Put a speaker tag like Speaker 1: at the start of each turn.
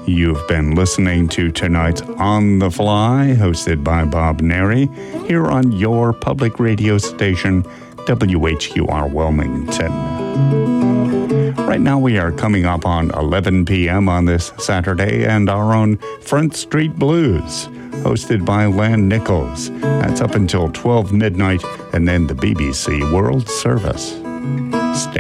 Speaker 1: You've been listening to tonight's On the Fly, hosted by Bob Neri, here on your public radio station, WHQR Wilmington. Right now we are coming up on 11 p.m. on this Saturday, and our own Front Street Blues, hosted by Lan Nichols. That's up until 12 midnight, and then the BBC World Service.